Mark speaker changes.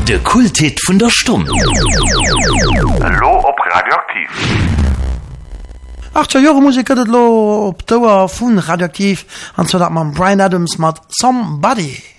Speaker 1: De Kulthit vun der Stumm.
Speaker 2: Lo op Radioaktiv.
Speaker 3: 8 Jahre Musik gëtt lo op Dauer vun Radioaktiv, an zo dat man Bryan Adams mat Somebody.